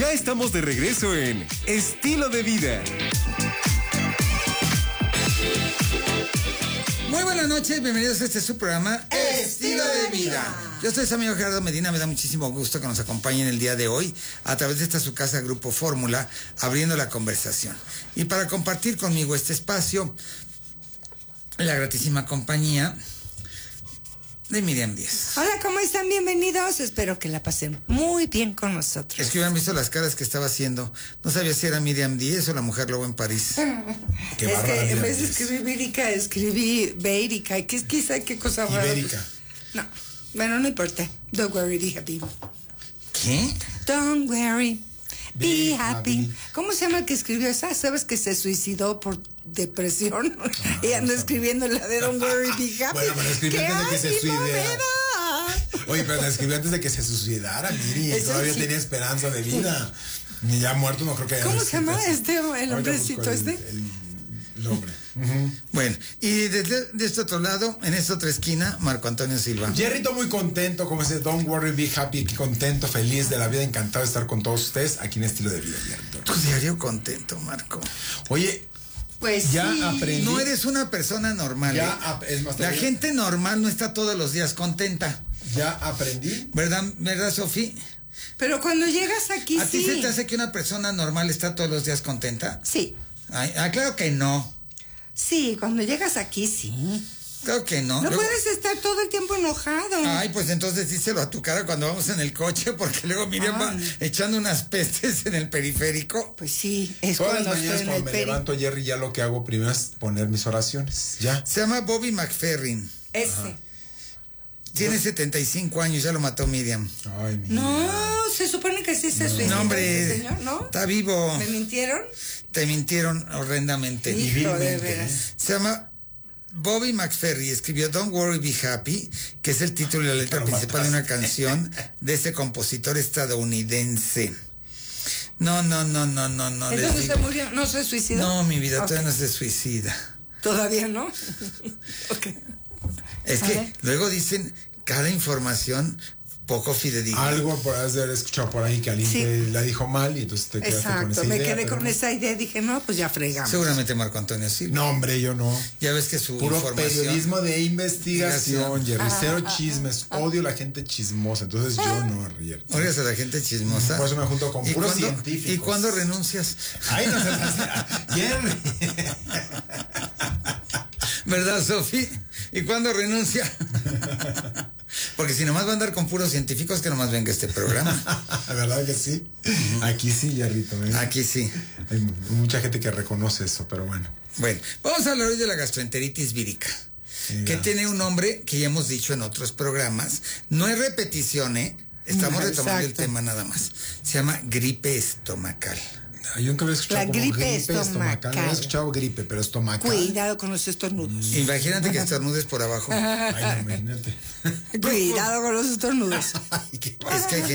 Ya estamos de regreso en Estilo de Vida. Muy buenas noches, bienvenidos a este su programa Estilo de Vida. Yo soy su amigo Gerardo Medina, me da muchísimo gusto que nos acompañen el día de hoy a través de esta su casa Grupo Fórmula, abriendo la conversación. Y para compartir conmigo este espacio, la gratísima compañía de Miriam Díaz. Hola, ¿cómo están? Bienvenidos. Espero que la pasen muy bien con nosotros. Es que hubieran visto las caras que estaba haciendo. No sabía si era Miriam Díaz o la mujer lobo en París. Qué es que en vez de escribir Ibérica, escribí Beérica. ¿Qué cosa rara? Ibérica. No, bueno, no importa. Don't worry, be happy. ¿Qué? Don't worry, be happy. happy. ¿Cómo se llama el que escribió esa? ¿Sabes que se suicidó por depresión? Y anda escribiendo la de Don't worry, be happy. Bueno, pero escribió ¡Qué antes de que se ánimo me suicidara. da! Oye, pero la escribió antes de que se suicidara, Miri. Eso Todavía sí. tenía esperanza de vida. Ni ya muerto, no creo que haya. ¿Cómo se llama el Ahorita hombrecito busco este? El nombre. Bueno, y de este otro lado, en esta otra esquina, Marco Antonio Silva. Jerrito muy contento, como dice, don't worry, be happy, aquí contento, feliz de la vida, encantado de estar con todos ustedes aquí en Estilo de Vida, Jerrito. Tu diario contento, Marco. Oye, Pues ya sí. aprendí. No eres una persona normal. Ya, es más, La gente normal no está todos los días contenta. ya aprendí. ¿Verdad, Sofía? Pero cuando llegas aquí, ¿A ti sí. se te hace que una persona normal está todos los días contenta? Sí. Ay, claro que no. Sí, cuando llegas aquí, sí. Claro que no. No Luego- puedes estar todo el tiempo enojado. Ay, pues entonces díselo a tu cara cuando vamos en el coche, porque luego Miriam va Ay. echando unas pestes en el periférico. Pues sí, es Todas las cuando mañanas estoy en el cuando me peri. levanto, Jerry, ya lo que hago primero es poner mis oraciones. Ya. Se llama Bobby McFerrin. Ese. Tiene 75 años, ya lo mató Miriam. Ay, mi No, se supone que sí se suicidó. No, hombre, ese señor, ¿no? está vivo. ¿Me mintieron? Te mintieron horrendamente. Hijo de vilmente, veras. Se llama Bobby McFerrin, escribió Don't Worry Be Happy, que es el título y la letra Lo principal de una mataste. canción de este compositor estadounidense. No. les Entonces digo- se murió, no se suicidó. No, mi vida, Ok. todavía no se suicida. Todavía no. Ok. Es A que ver. luego dicen cada información poco fidedigna. Algo por haber escuchado por ahí que alguien Sí. te la dijo mal y entonces te quedaste con Exacto, esa me idea. quedé pero con no. esa idea. Dije, no, pues ya fregamos. Seguramente Marco Antonio Silva. No, hombre, yo no. Ya ves que su Puro información... periodismo de investigación, Jerry. Ah, Cero chismes. Odio la gente chismosa. Entonces yo no, Jerry. Odias a la gente chismosa. Por eso me junto con ¿Y puros cuándo- científicos. ¿Y cuándo renuncias? Ay, no seas Jerry. ¿Verdad, Sofi? ¿Y cuándo renuncia? Porque si nomás va a andar con puros científicos, que nomás venga este programa. La verdad que sí. Aquí sí, Jerrito. ¿eh? Aquí sí. Hay mucha gente que reconoce eso, pero bueno. Bueno, vamos a hablar hoy de la gastroenteritis vírica, Venga. que tiene un nombre que ya hemos dicho en otros programas. No es repetición, ¿eh? Estamos No, retomando el exacto. tema nada más. Se llama gripe estomacal. Yo nunca había escuchado La como gripe estomacal. estomacal. No había escuchado gripe, pero estomacal. Cuidado con los estornudos. Imagínate que estornudes por abajo. Ay, no, imagínate. Cuidado con los estornudos. Ay, qué Es que hay